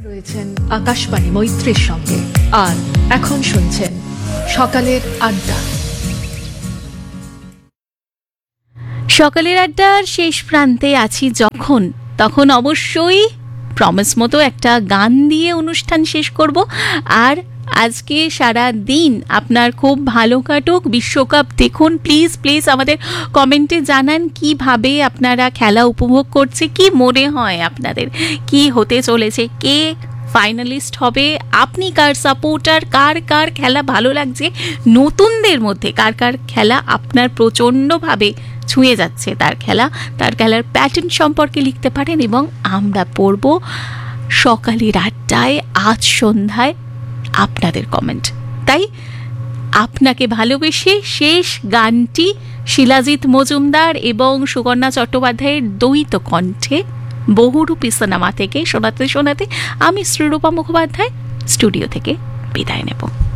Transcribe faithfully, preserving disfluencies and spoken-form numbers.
রয়েছেন আকাশবাণী মৈত্রীর সঙ্গে, আর এখন শুনছেন সকালের আড্ডা। সকালের আড্ডার শেষ প্রান্তে আছি যখন, তখন অবশ্যই প্রমিস মতো একটা গান দিয়ে অনুষ্ঠান শেষ করব। আর আজকে সারা দিন আপনার খুব ভালো কাটুক, বিশ্বকাপ দেখুন, প্লিজ প্লিজ আমাদের কমেন্টে জানান কিভাবে আপনারা খেলা উপভোগ করছে, কি মনে হয় আপনাদের কি হতে চলেছে, কে ফাইনালিস্ট হবে, আপনি কার সাপোর্টার, কার কার খেলা ভালো লাগছে, নতুনদের মধ্যে কার কার খেলা আপনার প্রচণ্ডভাবে ছুঁয়ে যাচ্ছে, তার খেলা তার খেলার প্যাটার্ন সম্পর্কে লিখতে পারেন এবং আমরা পড়ব সকালের আড্ডায় আজ সন্ধ্যায় আপনাদের কমেন্ট। তাই আপনাকে ভালোবেসে শেষ গানটি শিলাজিৎ মজুমদার এবং সুকন্যা চট্টোপাধ্যায়ের দ্বৈত কণ্ঠে বহুরূপী সিনেমা থেকে শোনাতে শোনাতে আমি শ্রীরূপা মুখোপাধ্যায় স্টুডিও থেকে বিদায় নেব।